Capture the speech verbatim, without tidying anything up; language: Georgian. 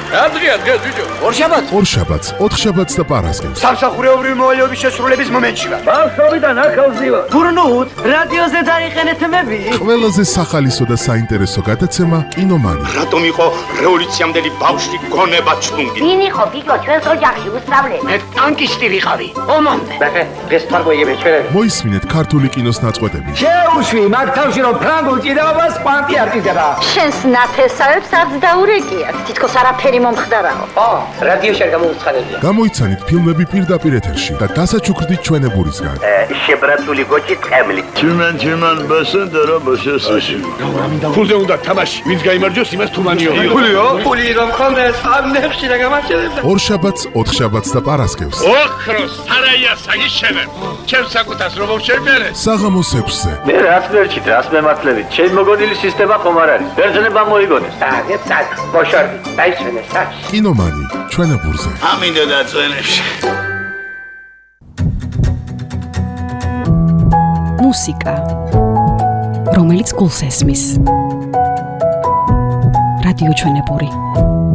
რა დღეა დღეს ბიჭო? ორშაბათს. ორშაბათს, ოთხშაბათს და პარასკევს. სამსახურეობრივი მოვალეობის შესრულების მომენტში ვარ. ბავშვობიდან ახალზივა. გურნუთ, რადიოზე დაიხენეთ მები. ყველაზე სახალისო და საინტერესო გადაცემა კინომანი. რატომ იყო რევოლუციამდელი ბავშვი გონება ჩლუნგი? ვინ იყო გიგო ჩვენს ოჯახში უსწავლე? მე ტანკისტი ვიყავი. ომამდე. ბახე, დღეს თარგოიები ჩვენები. მოისმინეთ ქართული კინოს ნაწყვეტები. შეუშვი მაგ თავში რომ ფრანგულ ჭიდაობას კვანტი არ ჭიდება. შენს ნათესავებს არც დაურეკიათ. თითქოს არაფერი მომხდარაო. ო, რადიოში არ გამოუცხადებია. გამოიცანით ფილმები პირდაპირ ეთერში და დასაჩუქრდით ჩვენებურისგან. შებრაცული გოჭი ტყემლი. Чиман чиман басендера басესაში. ფულზე უნდა თამაში. ვინც გაიმარჯვოს, იმას თუმანიო. ფულიო? ფული რომ ხონდეს ამ ნეხში რა გამარჯვებდა. ორშაბათს, ოთხშაბათს და პარასკევს. ოქროს სარაია საგიშენებ. ჩემს საკუთას რომ მოვშენერე. საღამოს ექვსზე. მე რაც ვერჩით, რაც მემართლებით. ჩემი მოგონილი სისტემა ხომ არ არის. ბერძნება მოიგონეს. აგეთ წად, ბოშორდი. დაიცვენე საჩ. კინომანი, ჩვენებურზე. ამინდა დაწვენებში. მუსიკა, რომელიც გულს ესმის. რადიო ჩვენებური.